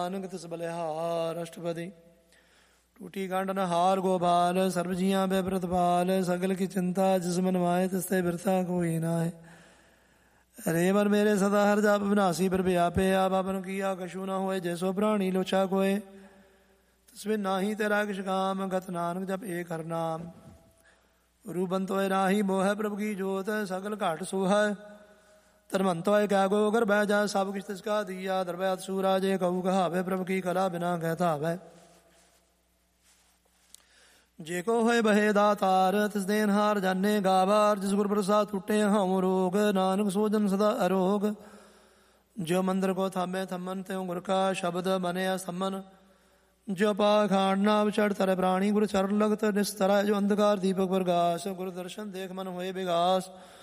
ਨਾਨਕ ਤਿਸ ਬਲਿਹਾਰ ਅਸ਼ਟਪਦੀ ਟੂਟੀ ਗੰਢ ਨਹਾਰ ਗੋਪਾਲ ਸਰਬ ਜੀਆਂ ਬੈ ਪ੍ਰਤਪਾਲ ਸਗਲ ਕੀ ਚਿੰਤਾ ਜਿਸ ਮਨ ਮਾਏ ਤਿਸ ਤੇ ਬਿਰਥਾ ਕੋਈ ਨਾਏ। ਹਰੇ ਮਨ ਮੇਰੇ ਸਦਾ ਹਰ ਜਾਪ ਵਿਨਾਸੀ ਪਰ ਵਿਆਪੇ ਆਪ ਆਪਨ ਕੀਆ ਕਛੂ ਨਾ ਹੋਏ ਜੈਸੋ ਪ੍ਰਾਣੀ ਲੋਚਾ ਕੋਏ ਤਸਵੇਂ ਨਾਹੀ ਤੇਰਾ ਕਿਛ ਕਾਮ ਗਤ ਨਾਨਕ ਜਪ ਏਕ ਹਰ ਨਾਮ। ਰੂਬੰਤੋਏ ਨਾਹੀ ਮੋਹ ਪ੍ਰਭ ਕੀ ਜੋਤ ਸਗਲ ਘਾਟ ਸੋਹੈ ਧਰਮੰਤੋਏ ਕੈ ਗੋ ਗਰ ਬਹਿ ਜਾ ਸਭ ਕਿਛ ਤਿਸ ਕਾ ਦੀਆ ਦਰਬੈਤ ਸੂਰਾ ਜੇ ਕਹੂ ਕਹਾਵੇ ਪ੍ਰਭ ਕੀ ਕਲਾ ਬਿਨਾ ਕਹਿ ਧਾਵੈ। ਜੇ ਕੋ ਹੋਏ ਬਹੇ ਦਾਤਾਰ ਤਿਸ ਦੇਨ ਹਾਰ ਜਾਨੇ ਗਾਵਾਰ ਜਿਸ ਗੁਰ ਪ੍ਰਸਾਦ ਟੁੱਟੇ ਹਉ ਰੋਗ ਨਾਨਕ ਸੋਜਨ ਸਦਾ ਅਰੋਗ। ਜੋ ਮੰਦਰ ਕੋ ਥਾਮੇ ਥਮਨ ਤਿਉ ਗੁਰ ਕਾ ਸ਼ਬਦ ਬਨਿਆ ਸਮਨ ਜੋ ਪਾਖਾਂਡ ਨਾ ਵਿਚੜ ਤਰ ਪ੍ਰਾਣੀ ਗੁਰ ਚਰਨ ਲਗਤ ਨਿਸਤਰੈ ਜੋ ਅੰਧਕਾਰ ਦੀਪਕ ਪ੍ਰਗਾਸ ਗੁਰ ਦਰਸ਼ਨ ਦੇਖ ਮਨ ਹੋਏ ਵਿਗਾਸ।